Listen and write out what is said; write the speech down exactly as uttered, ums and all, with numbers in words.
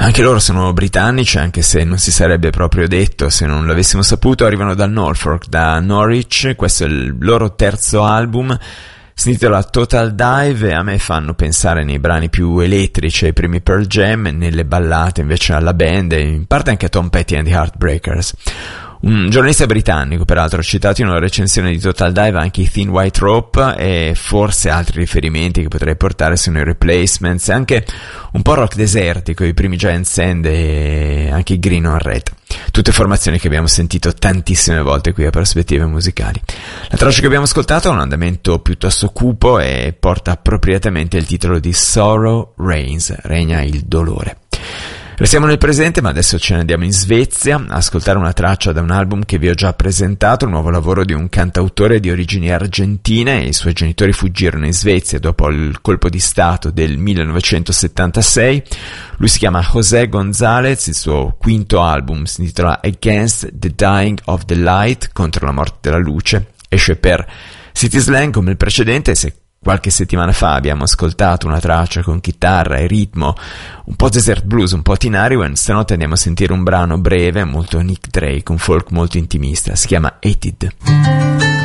Anche loro sono britannici, anche se non si sarebbe proprio detto se non l'avessimo saputo. Arrivano da Norfolk, da Norwich. Questo è il loro terzo album, si intitola Total Dive, e a me fanno pensare nei brani più elettrici ai primi Pearl Jam, nelle ballate invece alla band, e in parte anche a Tom Petty and the Heartbreakers. Un giornalista britannico, peraltro, ha citato in una recensione di Total Dive anche i Thin White Rope, e forse altri riferimenti che potrei portare sono i Replacements, e anche un po' rock desertico, i primi Giant Sand e anche i Green on Red. Tutte formazioni che abbiamo sentito tantissime volte qui a Prospettive Musicali. La traccia che abbiamo ascoltato ha un andamento piuttosto cupo e porta appropriatamente il titolo di Sorrow Reigns, regna il dolore. Restiamo nel presente, ma adesso ce ne andiamo in Svezia a ascoltare una traccia da un album che vi ho già presentato, il nuovo lavoro di un cantautore di origini argentine. I suoi genitori fuggirono in Svezia dopo il colpo di stato del millenovecentosettantasei. Lui si chiama José González, il suo quinto album si intitola Against the Dying of the Light, contro la morte della luce, esce per City Slang come il precedente. Se qualche settimana fa abbiamo ascoltato una traccia con chitarra e ritmo un po' desert blues, un po' Teen Ariwen, stanotte andiamo a sentire un brano breve, molto Nick Drake, un folk molto intimista, si chiama Hated.